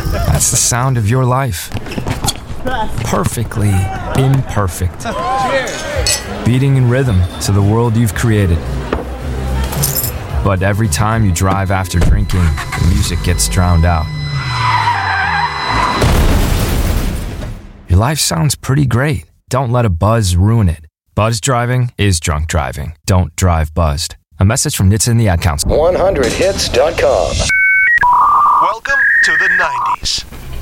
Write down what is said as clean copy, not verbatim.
That's the sound of your life. Perfectly imperfect. Beating in rhythm to the world you've created. But every time you drive after drinking, the music gets drowned out. Your life sounds pretty great. Don't let a buzz ruin it. Buzz driving is drunk driving. Don't drive buzzed. A message from NHTSA and the Ad Council. 100hits.com. Welcome to the 90s.